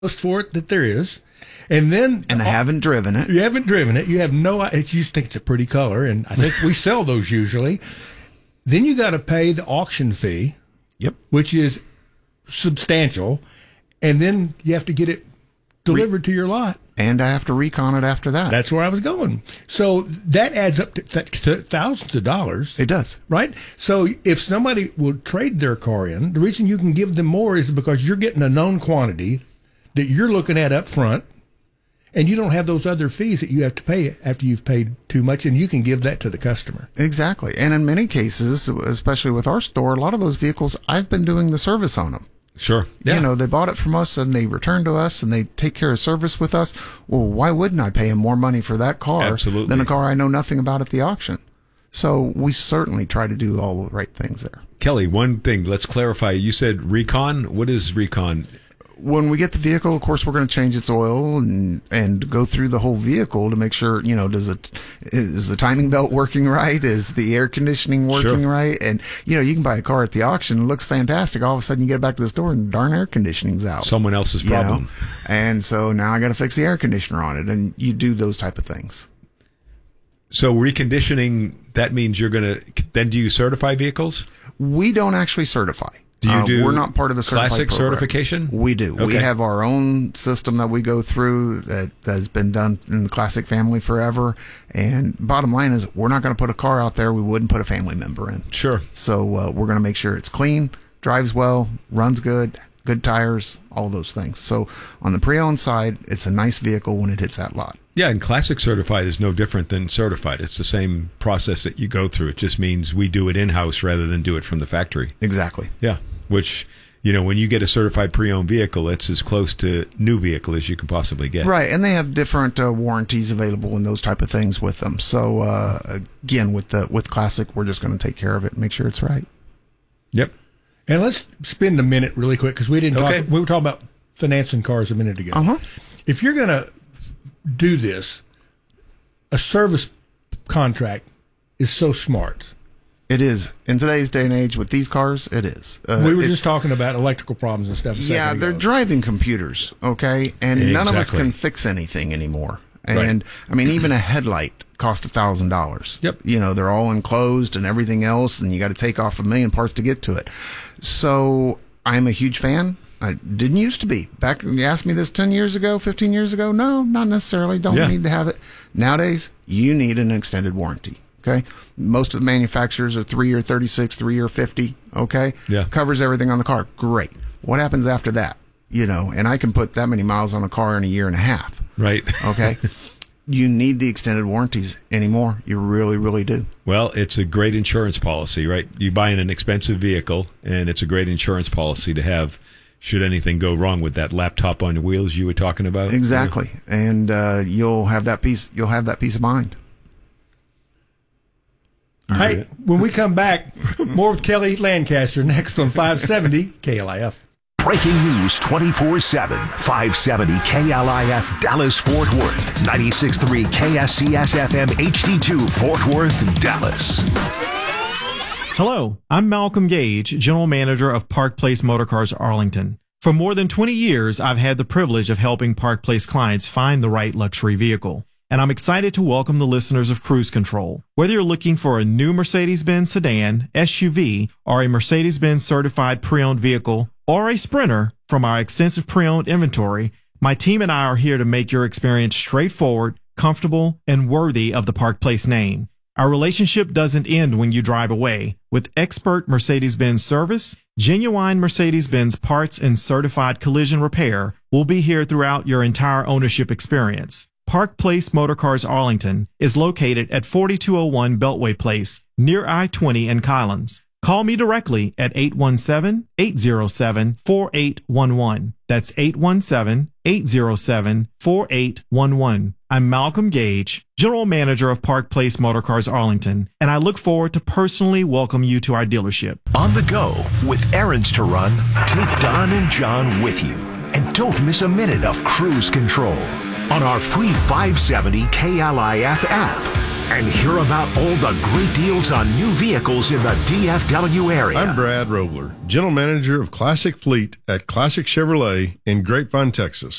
for it that there is. And then, and I haven't driven it. You haven't driven it. You have no. You just think it's a pretty color, and I think we sell those usually. Then you got to pay the auction fee. Yep. Which is substantial, and then you have to get it delivered to your lot. And I have to recon it after that. That's where I was going. So that adds up to thousands of dollars. It does. Right? So if somebody will trade their car in, the reason you can give them more is because you're getting a known quantity that you're looking at up front, and you don't have those other fees that you have to pay after you've paid too much, and you can give that to the customer. Exactly. And in many cases, especially with our store, a lot of those vehicles, I've been doing the service on them. Sure. Yeah. You know, they bought it from us and they return to us and they take care of service with us. Well, why wouldn't I pay them more money for that car than a car I know nothing about at the auction? So we certainly try to do all the right things there. Kelly, one thing, let's clarify. You said recon. What is recon? When we get the vehicle, of course, we're going to change its oil and go through the whole vehicle to make sure, you know, is the timing belt working right? Is the air conditioning working right? And, you know, you can buy a car at the auction, it looks fantastic. All of a sudden you get back to the store and darn air conditioning's out. Someone else's problem. You know? And so now I got to fix the air conditioner on it, and you do those type of things. So reconditioning, that means you're going to, then do you certify vehicles? We don't actually certify. Do you do we're not part of the classic program. certification? We do. Okay. We have our own system that we go through that has been done in the classic family forever. And bottom line is, we're not going to put a car out there we wouldn't put a family member in. Sure. So we're going to make sure it's clean, drives well, runs good, good tires, all those things. So on the pre-owned side, it's a nice vehicle when it hits that lot. Yeah, and classic certified is no different than certified. It's the same process that you go through. It just means we do it in-house rather than do it from the factory. Exactly. Yeah, which, you know, when you get a certified pre-owned vehicle, it's as close to new vehicle as you can possibly get. Right, and they have different warranties available and those type of things with them. So, again, with classic, we're just going to take care of it and make sure it's right. Yep. And let's spend a minute really quick, because we were talking about financing cars a minute ago. Uh-huh. If you're going to do this, a service contract is so smart. It is. In today's day and age with these cars, it is. We were just talking about electrical problems and stuff. Yeah, they're driving computers, okay? And none of us can fix anything anymore. And, I mean, even a headlight costs $1,000. Yep. You know, they're all enclosed and everything else, and you got to take off 1 million parts to get to it. So I'm a huge fan. I didn't used to be. Back when you asked me this 10 years ago, 15 years ago, no, not necessarily. Don't need to have it. Nowadays, you need an extended warranty. Okay. Most of the manufacturers are 3-year 36, 3-year 50. Okay. Yeah. Covers everything on the car. Great. What happens after that? You know, and I can put that many miles on a car in 1.5 years. Right. Okay. You need the extended warranties anymore. You really, really do. Well, it's a great insurance policy, right? You buy an expensive vehicle, and it's a great insurance policy to have should anything go wrong with that laptop on the wheels you were talking about. Exactly. And you'll have that peace of mind. Hey, when we come back, more with Kelly Lancaster next on 570 KLIF. Breaking news 24/7. 570 KLIF Dallas-Fort Worth. 96.3 KSCS-FM HD2 Fort Worth, Dallas. Hello, I'm Malcolm Gage, General Manager of Park Place Motorcars Arlington. For more than 20 years, I've had the privilege of helping Park Place clients find the right luxury vehicle. And I'm excited to welcome the listeners of Cruise Control. Whether you're looking for a new Mercedes-Benz sedan, SUV, or a Mercedes-Benz certified pre-owned vehicle, or a Sprinter from our extensive pre-owned inventory, my team and I are here to make your experience straightforward, comfortable, and worthy of the Park Place name. Our relationship doesn't end when you drive away. With expert Mercedes-Benz service, genuine Mercedes-Benz parts, and certified collision repair, we'll be here throughout your entire ownership experience. Park Place Motorcars Arlington is located at 4201 Beltway Place, near I-20 in Collins. Call me directly at 817-807-4811. That's 817-807-4811. I'm Malcolm Gage, General Manager of Park Place Motorcars Arlington, and I look forward to personally welcome you to our dealership. On the go with errands to run, take Don and John with you. And don't miss a minute of Cruise Control on our free 570 KLIF app. and hear about all the great deals on new vehicles in the DFW area. I'm Brad Robler, General Manager of Classic Fleet at Classic Chevrolet in Grapevine, Texas.